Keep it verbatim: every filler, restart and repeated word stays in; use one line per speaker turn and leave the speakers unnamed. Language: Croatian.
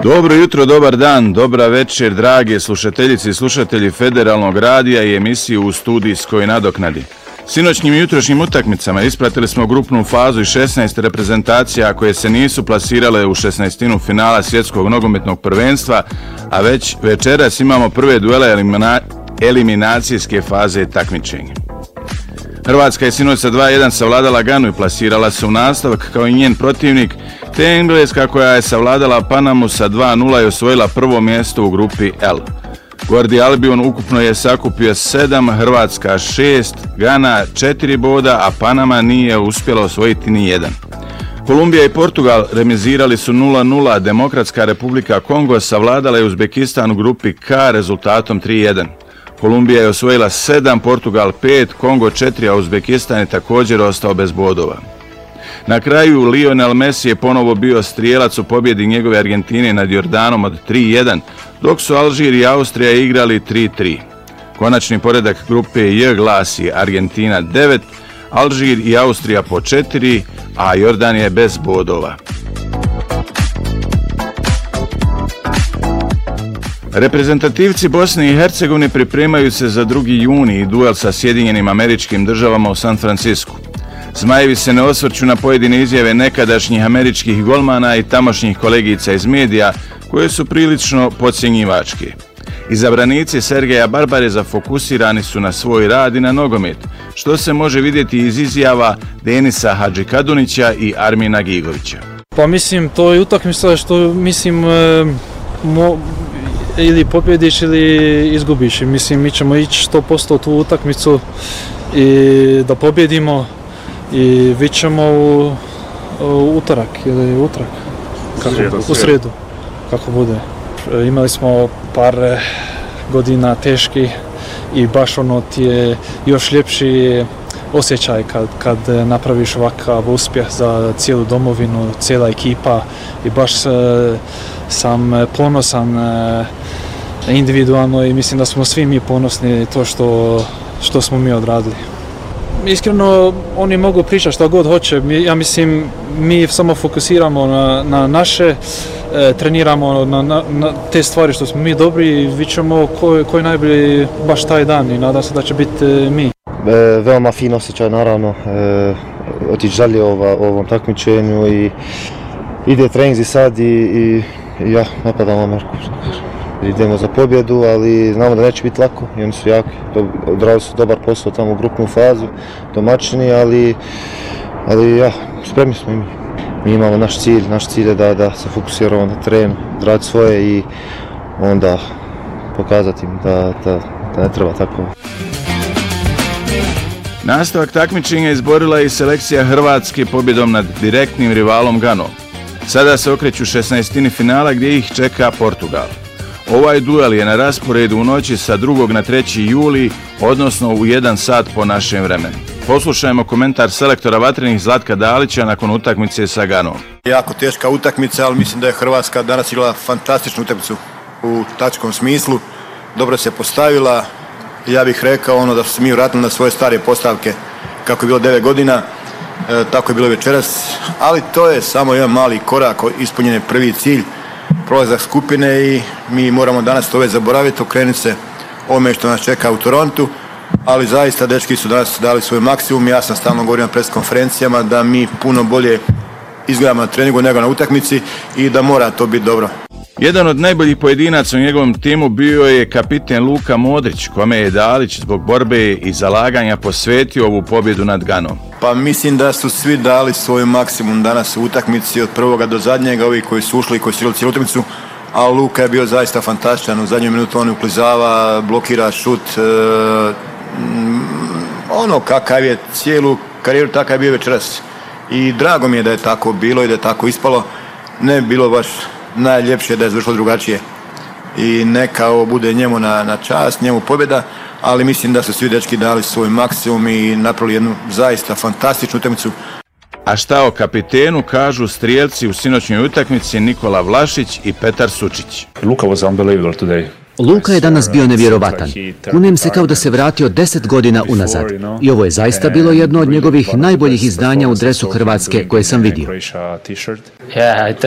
Dobro jutro, dobar dan, dobra večer, drage slušateljice i slušatelji Federalnog radija i emisiju u studijskoj nadoknadi. Sinoćnim i jutrošnjim utakmicama ispratili smo grupnu fazu i šesnaest reprezentacija koje se nisu plasirale u šesnaestinu finala svjetskog nogometnog prvenstva, a već večeras imamo prve duele elimina, eliminacijske faze takmičenja. Hrvatska je sinoć sa dva jedan savladala Ganu i plasirala se u nastavak kao i njen protivnik, te Engleska koja je savladala Panamu sa dva nula i osvojila prvo mjesto u grupi L. Gordi Albion ukupno je sakupio sedam, Hrvatska šest, Gana četiri boda, a Panama nije uspjela osvojiti ni jedan. Kolumbija i Portugal remizirali su nula nula, Demokratska republika Kongo savladala je Uzbekistan u grupi K rezultatom tri jedan. Kolumbija je osvojila sedam, Portugal pet, Kongo četiri, a Uzbekistan je također ostao bez bodova. Na kraju Lionel Messi je ponovo bio strijelac u pobjedi njegove Argentine nad Jordanom od tri jedan, dok su Alžir i Austrija igrali tri tri. Konačni poredak grupe J glasi Argentina devet, Alžir i Austrija po četiri, a Jordan je bez bodova. Reprezentativci Bosne i Hercegovine pripremaju se za drugi juni i duel sa Sjedinjenim Američkim Državama u San Francisku. Zmajevi se ne osvrću na pojedine izjave nekadašnjih američkih golmana i tamošnjih kolegica iz medija koje su prilično podcjenjivačke. Izabranici Sergeja Barbareza fokusirani su na svoj rad i na nogomet, što se može vidjeti iz izjava Denisa Hadžikadunića i Armina Gigovića.
Pa mislim, to je utakmica što mislim e, mo, ili pobjediš ili izgubiš. Mislim, mi ćemo ići sto posto u tu utakmicu i da pobjedimo. I vidit ćemo u, u utorak ili utrak, kako, srijedu, u srijedu, kako bude. Imali smo par godina teški i baš ono ti je još ljepši osjećaj kad, kad napraviš ovakav uspjeh za cijelu domovinu, cijela ekipa i baš sam ponosan individualno i mislim da smo svi mi ponosni to što, što smo mi odradili. Iskreno, oni mogu pričati što god hoće. Ja mislim, mi samo fokusiramo na, na naše, e, treniramo na, na, na te stvari što smo mi dobri i vidit ćemo ko, ko je najbolji baš taj dan i nadam se da će biti e, mi.
E, veoma fin osjećaj, naravno, e, otići dalje ova, ovom takmičenju i ide treninzi sad i, i, i ja napadam Ameriku. Idemo za pobjedu, ali znamo da neće biti lako i oni su jaki. Odradili su dobar posao tamo u grupnu fazu, domaćini, ali, ali ja, spremni smo i mi. Mi imamo naš cilj, naš cilj je da, da se fokusiramo na teren, raditi svoje i onda pokazati im da, da, da ne treba tako.
Nastavak takmičenja izborila je i selekcija Hrvatske pobjedom nad direktnim rivalom Ganom. Sada se okreću šesnaestini finala gdje ih čeka Portugal. Ovaj duel je na rasporedu u noći sa drugog na treći juli, odnosno u jedan sat po našem vremenu. Poslušajmo komentar selektora Vatrenih Zlatka Dalića nakon utakmice sa Ganom.
Jako teška utakmica, ali mislim da je Hrvatska danas igrala fantastičnu utakmicu u taktičkom smislu. Dobro se postavila, ja bih rekao ono da su se mi vratili na svoje stare postavke kako je bilo devet godina, e, tako je bilo večeras, ali to je samo jedan mali korak, ispunjen je prvi cilj. Prolazak skupine i mi moramo danas to već zaboraviti, okrenuti se ovome što nas čeka u Torontu, ali zaista dečki su danas dali svoj maksimum. Ja sam stalno govorio na pres konferencijama da mi puno bolje izgledamo na treningu nego na utakmici i da mora to biti dobro.
Jedan od najboljih pojedinaca u njegovom timu bio je kapiten Luka Modrić, kome je Dalić zbog borbe i zalaganja posvetio ovu pobjedu nad Ganom.
Pa mislim da su svi dali svoj maksimum danas u utakmici od prvoga do zadnjega, ovi koji su ušli i koji su igrali cijelu utakmicu, a Luka je bio zaista fantastičan. U zadnju minutu on uklizava, blokira šut, e, ono kakav je cijelu karijeru, takav je bio večeras. I drago mi je da je tako bilo i da je tako ispalo. Ne bi bilo baš najljepše da je završilo drugačije. I neka ovo bude njemu na, na čast, njemu pobjeda, ali mislim da su svi dečki dali svoj maksimum i napravili jednu zaista fantastičnu utakmicu.
A šta o kapitenu kažu strijelci u sinoćnoj utakmici Nikola Vlašić i Petar Sučić.
Luka was unbelievable today.
Luka je danas bio nevjerovatan. Kunem se kao da se vratio deset godina unazad. I ovo je zaista bilo jedno od njegovih najboljih izdanja u dresu Hrvatske koje sam vidio.